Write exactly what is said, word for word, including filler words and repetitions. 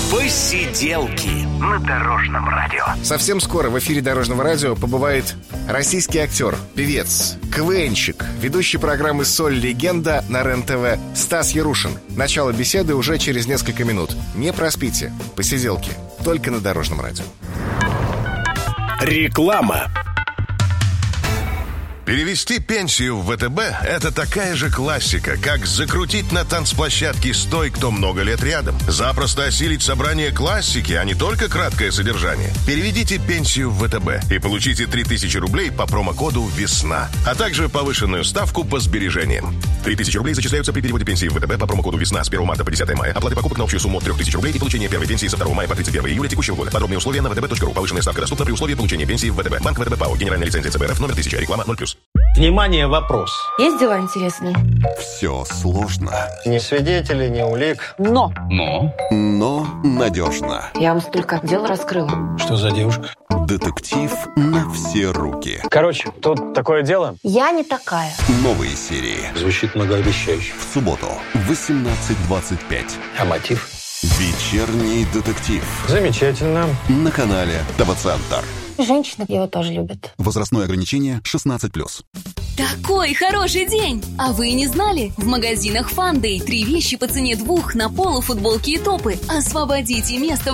Посиделки на Дорожном радио. Совсем скоро в эфире Дорожного радио побывает российский актер, певец, КВНщик, ведущий программы «Соль. Легенда» на РЕН-ТВ Стас Ярушин. Начало беседы уже через несколько минут. Не проспите. Посиделки. Только на Дорожном радио. Реклама. Перевести пенсию в ВТБ – это такая же классика, как закрутить на танцплощадке с той, кто много лет рядом. Запросто осилить собрание классики, а не только краткое содержание. Переведите пенсию в ВТБ и получите три тысячи рублей по промокоду «Весна», а также повышенную ставку по сбережениям. три тысячи рублей зачисляются при переводе пенсии в ВТБ по промокоду «Весна» с первого марта по десятое мая. Оплаты покупок на общую сумму от три тысячи рублей и получение первой пенсии со второго мая по тридцать первое июля текущего года. Подробные условия на вэ тэ бэ точка ру. Повышенная ставка доступна при условии получения пенсии в ВТБ. Банк ВТБ ПАО. Генеральная лицензия ЦБ РФ номер тысяча. Реклама ноль плюс. Внимание, вопрос. Есть дела интересные? Все сложно. Ни свидетелей, ни улик. Но! Но? Но надежно. Я вам столько дел раскрыла. Что за девушка? Детектив на все руки. Короче, тут такое дело. Я не такая. Новые серии. Звучит многообещающе. В субботу в восемнадцать двадцать пять. А мотив? Вечерний детектив. Замечательно. На канале ТВ-центр. Женщины его тоже любят. Возрастное ограничение шестнадцать плюс. Такой хороший день! А вы и не знали? В магазинах Фандэй три вещи по цене двух на полу, футболки и топы. Освободите место